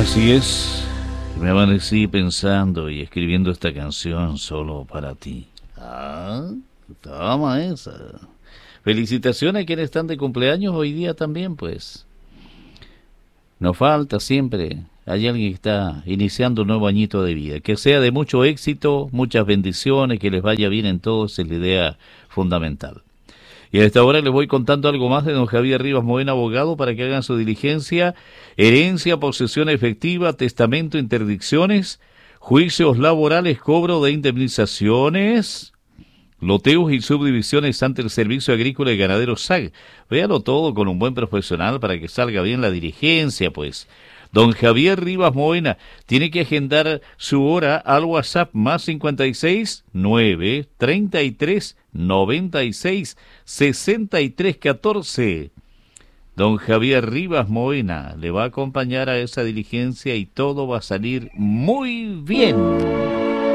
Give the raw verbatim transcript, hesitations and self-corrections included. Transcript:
Así es, me amanecí pensando y escribiendo esta canción solo para ti. Ah, toma esa. Felicitaciones a quienes están de cumpleaños hoy día también, pues. Nos falta siempre, hay alguien que está iniciando un nuevo añito de vida. Que sea de mucho éxito, muchas bendiciones, que les vaya bien en todo, esa es la idea fundamental. Y a esta hora les voy contando algo más de don Javier Rivas Moena, abogado, para que hagan su diligencia: herencia, posesión efectiva, testamento, interdicciones, juicios laborales, cobro de indemnizaciones, loteos y subdivisiones ante el Servicio Agrícola y Ganadero S A G. Véalo todo con un buen profesional para que salga bien la diligencia, pues. Don Javier Rivas Moena tiene que agendar su hora al WhatsApp más cincuenta y seis, nueve, treinta y tres, noventa y seis, sesenta y tres, catorce. Don Javier Rivas Moena le va a acompañar a esa diligencia y todo va a salir muy bien.